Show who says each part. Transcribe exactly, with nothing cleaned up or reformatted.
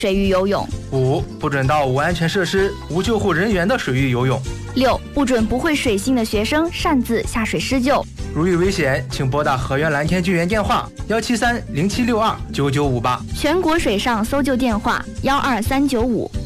Speaker 1: 水域游泳。
Speaker 2: 五、不准到无安全设施、无救护人员的水域游泳。
Speaker 1: 六、不准不会水性的学生擅自下水施救。
Speaker 2: 如遇危险，请拨打河源蓝天救援电话幺七三零七六二九九五八，
Speaker 1: 全国水上搜救电话幺二三九五